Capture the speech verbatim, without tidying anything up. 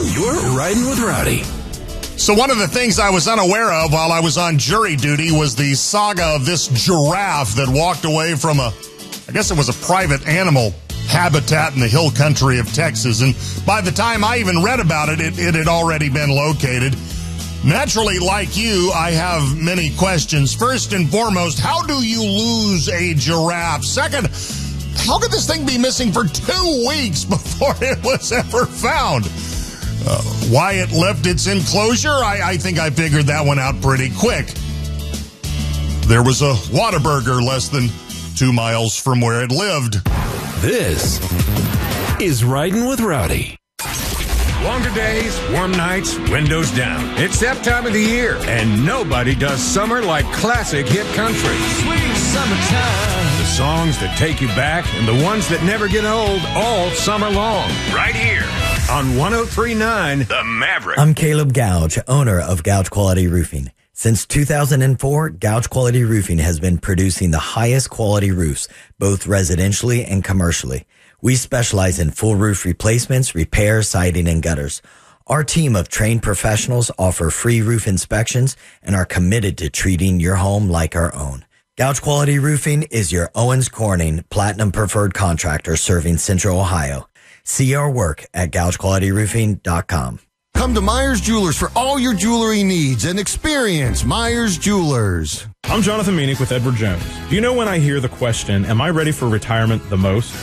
You're Riding with Rowdy. So one of the things I was unaware of while I was on jury duty was the saga of this giraffe that walked away from a, I guess it was a private animal habitat in the hill country of Texas. And by the time I even read about it, it, it had already been located. Naturally, like you, I have many questions. First and foremost, how do you lose a giraffe? Second, how could this thing be missing for two weeks before it was ever found? Uh, why it left its enclosure, I, I think I figured that one out pretty quick. There was a Whataburger less than two miles from where it lived. This is Riding with Rowdy. Longer days, warm nights, windows down. It's that time of the year, and nobody does summer like classic hit country. Sweet summertime. The songs that take you back and the ones that never get old all summer long. Right here on one oh three point nine The Maverick. I'm Caleb Gouge, owner of Gouge Quality Roofing. Since two thousand four, Gouge Quality Roofing has been producing the highest quality roofs, both residentially and commercially. We specialize in full roof replacements, repairs, siding, and gutters. Our team of trained professionals offer free roof inspections and are committed to treating your home like our own. Gouge Quality Roofing is your Owens Corning Platinum Preferred Contractor serving Central Ohio. See our work at gouge quality roofing dot com. Come to Myers Jewelers for all your jewelry needs and experience Myers Jewelers. I'm Jonathan Meanick with Edward Jones. Do you know when I hear the question, am I ready for retirement the most?